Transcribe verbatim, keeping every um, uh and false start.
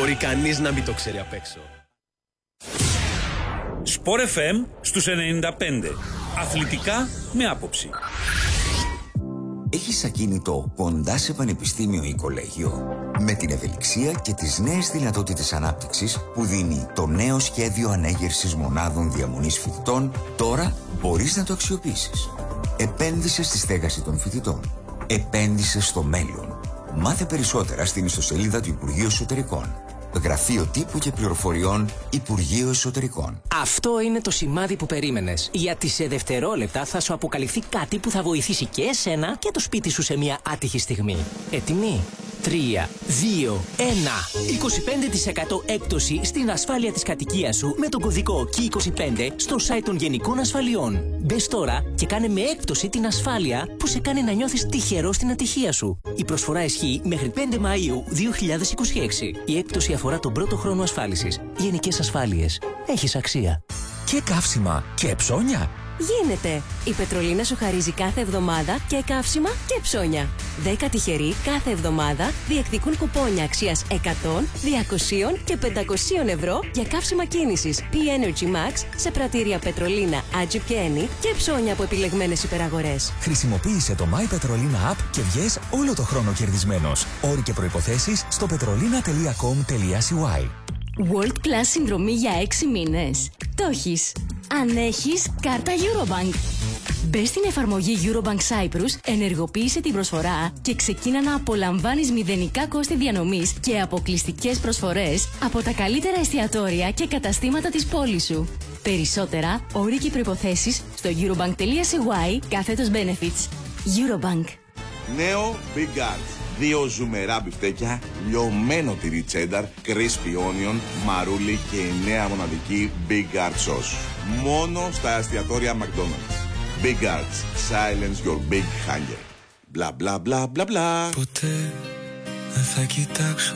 μπορεί κανείς να μην το ξέρει απ' έξω. Σπορ εφ εμ στους ενενήντα πέντε. Αθλητικά με άποψη. Έχεις ακίνητο κοντά σε πανεπιστήμιο ή κολέγιο? Με την ευελιξία και τις νέες δυνατότητες ανάπτυξης που δίνει το νέο σχέδιο ανέγερσης μονάδων διαμονής φοιτητών, τώρα μπορείς να το αξιοποιήσεις. Επένδυσε στη στέγαση των φοιτητών. Επένδυσε στο μέλλον. Μάθε περισσότερα στην ιστοσελίδα του Υπουργείου Εσωτερικών. Γραφείο Τύπου και Πληροφοριών, Υπουργείο Εσωτερικών. Αυτό είναι το σημάδι που περίμενες. Γιατί σε δευτερόλεπτα θα σου αποκαλυφθεί κάτι που θα βοηθήσει και εσένα και το σπίτι σου σε μια άτυχη στιγμή. Έτοιμοι? τρία, δύο, ένα. είκοσι πέντε τοις εκατό έκπτωση στην ασφάλεια της κατοικίας σου με τον κωδικό κέι είκοσι πέντε στο site των Γενικών Ασφαλιών. Μπες τώρα και κάνε με έκπτωση την ασφάλεια που σε κάνει να νιώθεις τυχερό στην ατυχία σου. Η προσφορά ισχύει μέχρι πέντε Μαΐου δύο χιλιάδες είκοσι έξι. Η έκπτωση αφορά τον πρώτο χρόνο ασφάλισης. Γενικές ασφάλειες. Έχεις αξία. Και καύσιμα και ψώνια. Γίνεται! Η Πετρολίνα σου χαρίζει κάθε εβδομάδα και καύσιμα και ψώνια. Δέκα τυχεροί κάθε εβδομάδα διεκδικούν κουπόνια αξίας εκατό, διακόσια και πεντακόσια ευρώ για καύσιμα κίνησης P-Energy Max σε πρατήρια Πετρολίνα, Agip και Eni και ψώνια από επιλεγμένες υπεραγορές. Χρησιμοποίησε το My Petrolina App και βγες όλο το χρόνο κερδισμένος. Όροι και προϋποθέσεις στο petrolina τελεία com τελεία c y. World Class συνδρομή για έξι μήνες. Το έχεις. Αν έχεις κάρτα Eurobank. Μπες στην εφαρμογή Eurobank Cyprus, ενεργοποίησε την προσφορά και ξεκίνα να απολαμβάνεις μηδενικά κόστη διανομής και αποκλειστικές προσφορές από τα καλύτερα εστιατόρια και καταστήματα της πόλης σου. Περισσότερα, όροι και προϋποθέσεις στο eurobank τελεία c y κάθετος benefits. Eurobank. Νέο Big Guards. Δύο ζουμερά μπιφτέκια, λιωμένο τυρί τσένταρ, crispy onion, μαρούλι και η νέα μοναδική Big Guard sauce. Μόνο στα εστιατόρια McDonald's. Big Guards. Silence your big hunger. Μπλα μπλα μπλα μπλα μπλα. Ποτέ δεν θα κοιτάξω